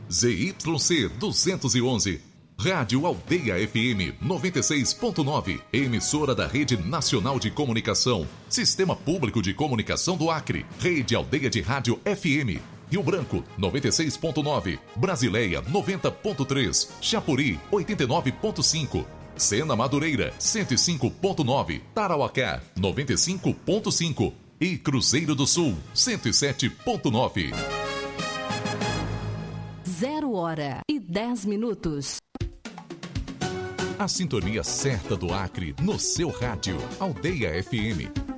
ZYC 211. Rádio Aldeia FM 96.9, emissora da Rede Nacional de Comunicação, Sistema Público de Comunicação do Acre, Rede Aldeia de Rádio FM, Rio Branco 96.9, Brasileia 90.3, Chapuri 89.5, Sena Madureira 105.9, Tarauacá 95.5 e Cruzeiro do Sul 107.9. 0h10. A sintonia certa do Acre no seu rádio. Aldeia FM